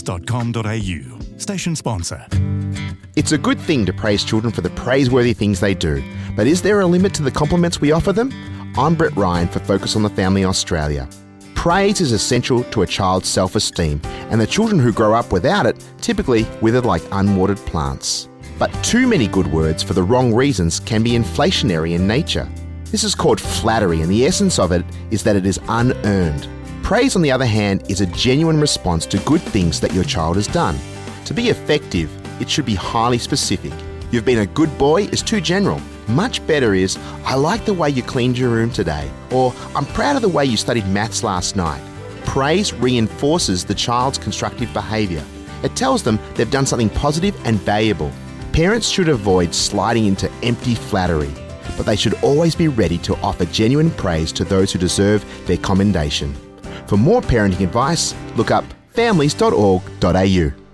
praise.com.au. Station sponsor. It's a good thing to praise children for the praiseworthy things they do, but is there a limit to the compliments we offer them? I'm Brett Ryan for Focus on the Family Australia. Praise is essential to a child's self-esteem, and the children who grow up without it typically wither like unwatered plants. But too many good words for the wrong reasons can be inflationary in nature. This is called flattery, and the essence of it is that it is unearned. Praise, on the other hand, is a genuine response to good things that your child has done. To be effective, it should be highly specific. You've been a good boy is too general. Much better is, I like the way you cleaned your room today, or I'm proud of the way you studied maths last night. Praise reinforces the child's constructive behaviour. It tells them they've done something positive and valuable. Parents should avoid sliding into empty flattery, but they should always be ready to offer genuine praise to those who deserve their commendation. For more parenting advice, look up families.org.au.